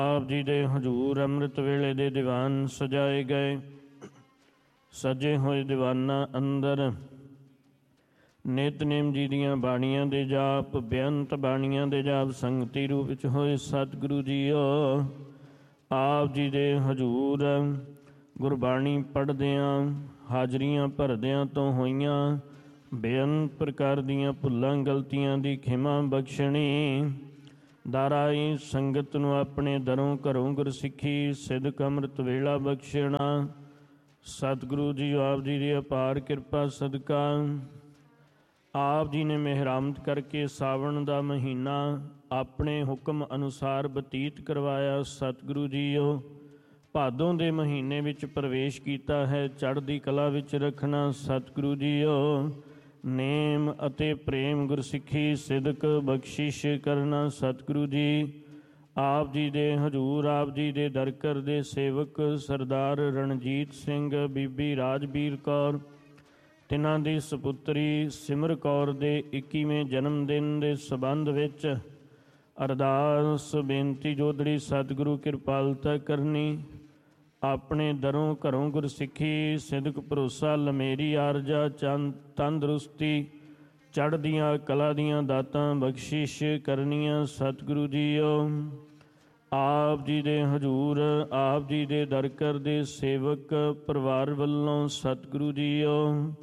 ਆਪ ਜੀ ਦੇ ਹਜ਼ੂਰ ਅੰਮ੍ਰਿਤ ਵੇਲੇ ਦੇ ਦੀਵਾਨ ਸਜਾਏ ਗਏ। ਸਜੇ ਹੋਏ ਦੀਵਾਨਾਂ ਅੰਦਰ ਨਿਤਨੇਮ ਜੀ ਦੀਆਂ ਬਾਣੀਆਂ ਦੇ ਜਾਪ, ਬੇਅੰਤ ਬਾਣੀਆਂ ਦੇ ਜਾਪ ਸੰਗਤੀ ਰੂਪ ਵਿੱਚ ਹੋਏ। ਸਤਿਗੁਰੂ ਜੀਓ ਆਪ ਜੀ ਦੇ ਹਜ਼ੂਰ ਗੁਰਬਾਣੀ ਪੜ੍ਹਦਿਆਂ, ਹਾਜ਼ਰੀਆਂ ਭਰਦਿਆਂ ਤੋਂ ਹੋਈਆਂ ਬੇਅੰਤ ਪ੍ਰਕਾਰ ਦੀਆਂ ਭੁੱਲਾਂ ਗਲਤੀਆਂ ਦੀ ਖਿਮਾ ਬਖਸ਼ਣੀ। ਦਾਰਾਈ ਸੰਗਤ ਨੂੰ ਆਪਣੇ ਦਰੋਂ ਘਰੋਂ ਗੁਰਸਿੱਖੀ ਸਿਦਕ ਅੰਮ੍ਰਿਤ ਵੇਲਾ ਬਖਸ਼ਣਾ। ਸਤਿਗੁਰੂ ਜੀ ਆਪ ਜੀ ਦੀ ਅਪਾਰ ਕਿਰਪਾ ਸਦਕਾ ਆਪ ਜੀ ਨੇ ਮਿਹਰਾਮਤ ਕਰਕੇ ਸਾਵਣ ਦਾ ਮਹੀਨਾ ਆਪਣੇ ਹੁਕਮ ਅਨੁਸਾਰ ਬਤੀਤ ਕਰਵਾਇਆ। ਸਤਿਗੁਰੂ ਜੀਓ ਭਾਦੋਂ ਦੇ ਮਹੀਨੇ ਵਿੱਚ ਪ੍ਰਵੇਸ਼ ਕੀਤਾ ਹੈ, ਚੜ੍ਹਦੀ ਕਲਾ ਵਿੱਚ ਰੱਖਣਾ। ਸਤਿਗੁਰੂ ਜੀਓ ਨੇਮ ਅਤੇ ਪ੍ਰੇਮ ਗੁਰਸਿੱਖੀ ਸਿਦਕ ਬਖਸ਼ਿਸ਼ ਕਰਨਾ। ਸਤਿਗੁਰੂ ਜੀ ਆਪ ਜੀ ਦੇ ਹਜ਼ੂਰ ਆਪ ਜੀ ਦੇ ਦਰਕਰ ਦੇ ਸੇਵਕ ਸਰਦਾਰ ਰਣਜੀਤ ਸਿੰਘ, ਬੀਬੀ ਰਾਜਬੀਰ ਕੌਰ, ਤਿੰਨਾਂ ਦੀ ਸਪੁੱਤਰੀ ਸਿਮਰ ਕੌਰ ਦੇ 21ਵੇਂ ਜਨਮ ਦਿਨ ਦੇ ਸੰਬੰਧ ਵਿੱਚ ਅਰਦਾਸ ਬੇਨਤੀ ਜੋਦੜੀ। ਸਤਿਗੁਰੂ ਕਿਰਪਾਲਤਾ ਕਰਨੀ। ਆਪਣੇ ਦਰੋਂ ਘਰੋਂ ਗੁਰਸਿੱਖੀ ਸਿਦਕ ਭਰੋਸਾ ਲਮੇਰੀ ਆਰਜਾ ਤੰਦਰੁਸਤੀ ਚੜ੍ਹਦੀਆਂ ਕਲਾ ਦੀਆਂ ਦਾਤਾਂ ਬਖਸ਼ਿਸ਼ ਕਰਨੀਆਂ। ਸਤਿਗੁਰੂ ਜੀਓ ਆਪ ਜੀ ਦੇ ਹਜ਼ੂਰ ਆਪ ਜੀ ਦੇ ਦਰਕਰ ਦੇ ਸੇਵਕ ਪਰਿਵਾਰ ਵੱਲੋਂ ਸਤਿਗੁਰੂ ਜੀਓ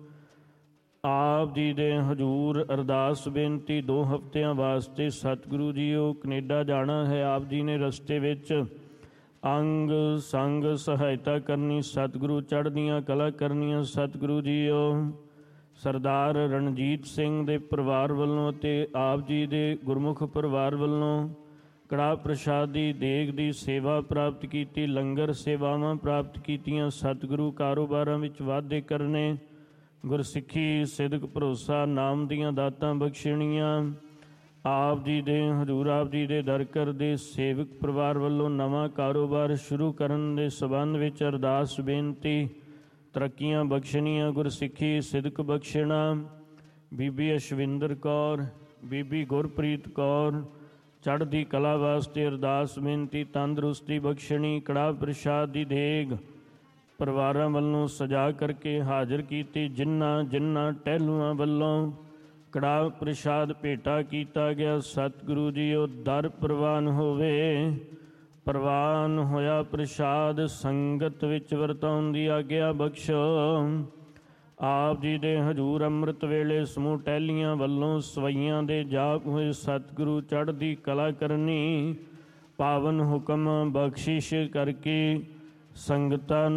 ਆਪ ਜੀ ਦੇ ਹਜ਼ੂਰ ਅਰਦਾਸ ਬੇਨਤੀ 2 ਹਫ਼ਤਿਆਂ ਵਾਸਤੇ। ਸਤਿਗੁਰੂ ਜੀਓ ਕਨੇਡਾ ਜਾਣਾ ਹੈ, ਆਪ ਜੀ ਨੇ ਰਸਤੇ ਵਿੱਚ ਅੰਗ ਸੰਗ ਸਹਾਇਤਾ ਕਰਨੀ। ਸਤਿਗੁਰੂ ਚੜ੍ਹਦੀਆਂ ਕਲਾ ਕਰਨੀਆਂ। ਸਤਿਗੁਰੂ ਜੀਓ ਸਰਦਾਰ ਰਣਜੀਤ ਸਿੰਘ ਦੇ ਪਰਿਵਾਰ ਵੱਲੋਂ ਅਤੇ ਆਪ ਜੀ ਦੇ ਗੁਰਮੁਖ ਪਰਿਵਾਰ ਵੱਲੋਂ ਕੜਾਹ ਪ੍ਰਸ਼ਾਦ ਦੀ ਦੇਗ ਦੀ ਸੇਵਾ ਪ੍ਰਾਪਤ ਕੀਤੀ, ਲੰਗਰ ਸੇਵਾਵਾਂ ਪ੍ਰਾਪਤ ਕੀਤੀਆਂ। ਸਤਿਗੁਰੂ ਕਾਰੋਬਾਰਾਂ ਵਿੱਚ ਵਾਧੇ ਕਰਨੇ, ਗੁਰਸਿੱਖੀ ਸਿਦਕ ਭਰੋਸਾ ਨਾਮ ਦੀਆਂ ਦਾਤਾਂ ਬਖਸ਼ਣੀਆਂ। ਆਪ ਜੀ ਦੇ ਹਜ਼ੂਰ ਆਪ ਜੀ ਦੇ ਦਰਕਰ ਦੇ ਸੇਵਕ ਪਰਿਵਾਰ ਵੱਲੋਂ ਨਵਾਂ ਕਾਰੋਬਾਰ ਸ਼ੁਰੂ ਕਰਨ ਦੇ ਸੰਬੰਧ ਵਿੱਚ ਅਰਦਾਸ ਬੇਨਤੀ, ਤਰੱਕੀਆਂ ਬਖਸ਼ਣੀਆਂ, ਗੁਰਸਿੱਖੀ ਸਿਦਕ ਬਖਸ਼ਣਾ। ਬੀਬੀ ਅਸ਼ਵਿੰਦਰ ਕੌਰ, ਬੀਬੀ ਗੁਰਪ੍ਰੀਤ ਕੌਰ ਚੜ੍ਹਦੀ ਕਲਾ ਵਾਸਤੇ ਅਰਦਾਸ ਬੇਨਤੀ, ਤੰਦਰੁਸਤੀ ਬਖਸ਼ਣੀ। ਕੜਾਹ ਪ੍ਰਸ਼ਾਦ ਦੀ ਦੇਗ ਪਰਿਵਾਰਾਂ ਵੱਲੋਂ ਸਜਾ ਕਰਕੇ ਹਾਜ਼ਰ ਕੀਤੀ। ਜਿਨ੍ਹਾਂ ਟਹਿਲੂਆਂ ਵੱਲੋਂ ਕੜਾਹ ਪ੍ਰਸ਼ਾਦ ਭੇਟਾ ਕੀਤਾ ਗਿਆ, ਸਤਿਗੁਰੂ ਜੀ ਉਹ ਦਰ ਪ੍ਰਵਾਨ ਹੋਵੇ। ਪ੍ਰਵਾਨ ਹੋਇਆ ਪ੍ਰਸ਼ਾਦ ਸੰਗਤ ਵਿੱਚ ਵਰਤਾਉਣ ਦੀ ਆਗਿਆ ਬਖਸ਼ੋ। ਆਪ ਜੀ ਦੇ ਹਜ਼ੂਰ ਅੰਮ੍ਰਿਤ ਵੇਲੇ ਸਮੂਹ ਟਹਿਲੀਆਂ ਵੱਲੋਂ ਸਵਈਆਂ ਦੇ ਜਾਪ ਹੋਏ। ਸਤਿਗੁਰੂ ਚੜ੍ਹਦੀ ਕਲਾ ਕਰਨੀ, ਪਾਵਨ ਹੁਕਮ ਬਖਸ਼ਿਸ਼ ਕਰਕੇ ਸੰਗਤਾਂ